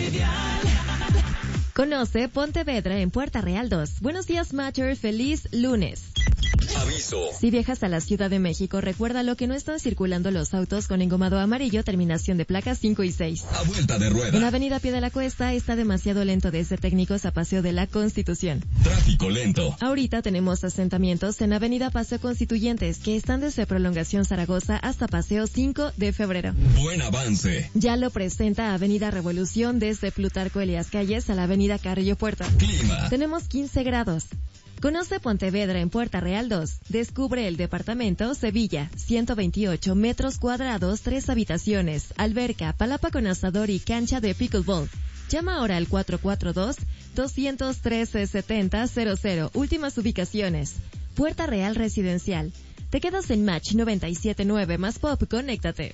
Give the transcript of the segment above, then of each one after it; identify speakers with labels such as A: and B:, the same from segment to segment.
A: Conoce Pontevedra en Puerta Real 2. Buenos días, Matter. Feliz lunes.
B: Aviso.
A: Si viajas a la Ciudad de México, recuerda lo que no están circulando los autos con engomado amarillo, terminación de placas 5 y 6.
B: A vuelta de rueda.
A: En Avenida Pie de la Cuesta está demasiado lento desde Técnicos a Paseo de la Constitución.
B: Tráfico lento.
A: Ahorita tenemos asentamientos en Avenida Paseo Constituyentes que están desde Prolongación Zaragoza hasta Paseo 5 de febrero.
B: Buen avance.
A: Ya lo presenta Avenida Revolución desde Plutarco Elías Calles a la Avenida Carrillo Puerto.
B: Clima.
A: Tenemos 15 grados. Conoce Pontevedra en Puerta Real 2. Descubre el departamento Sevilla, 128 metros cuadrados, 3 habitaciones, alberca, palapa con asador y cancha de pickleball. Llama ahora al 442-213-7000. Últimas ubicaciones. Puerta Real Residencial. Te quedas en Match 97.9 más Pop. Conéctate.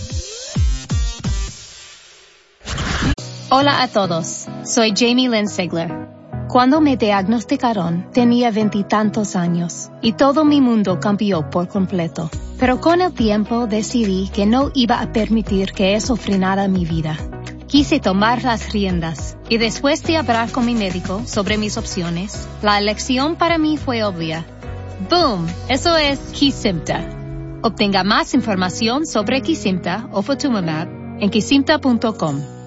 C: Hola a todos. Soy Jamie Lynn Sigler. Cuando me diagnosticaron, tenía 20 y tantos años, y todo mi mundo cambió por completo. Pero con el tiempo decidí que no iba a permitir que eso frenara mi vida. Quise tomar las riendas, y después de hablar con mi médico sobre mis opciones, la elección para mí fue obvia. ¡Boom! Eso es Kesimpta. Obtenga más información sobre Kesimpta o Ofatumumab en kesimpta.com.